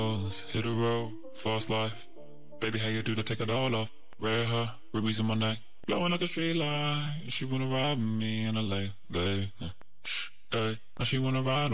Hit a road, fast life. Baby, how you do to take it all off? Red hair, rubies in my neck, blowing like a street light. She wanna ride with me in a late, late. Hey, now she wanna ride